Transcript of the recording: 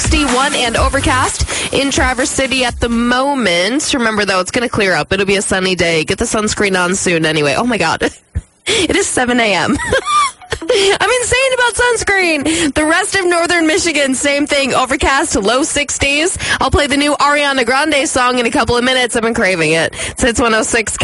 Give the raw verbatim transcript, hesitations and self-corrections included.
sixty-one and overcast in Traverse City at the moment. Remember, though, it's going to clear up. It'll be a sunny day. Get the sunscreen on soon anyway. Oh, my God. It is seven a.m. I'm insane about sunscreen. The rest of northern Michigan, same thing. Overcast, low sixties. I'll play the new Ariana Grande song in a couple of minutes. I've been craving it. It's Hits one oh six.